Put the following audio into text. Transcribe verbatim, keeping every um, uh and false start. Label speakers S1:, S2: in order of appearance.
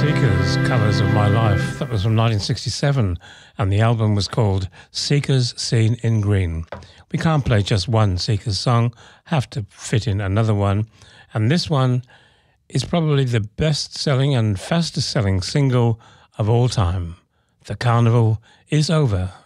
S1: Seekers, Colours of My Life. That was from nineteen sixty-seven, and the album was called Seekers Seen in Green. We can't play just one Seekers song, have to fit in another one, and this one is probably the best-selling and fastest-selling single of all time. The Carnival is Over.